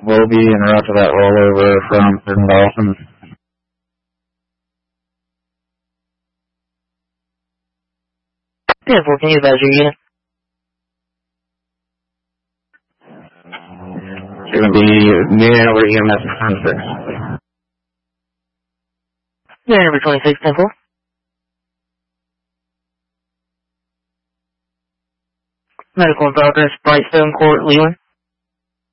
will be en route to that rollover from Third and Dawson. 10-4, can you advise your unit? It's going to be near over EMS 26. Unit number 26, 10-4. Medical in progress, Brightstone Court, Leland.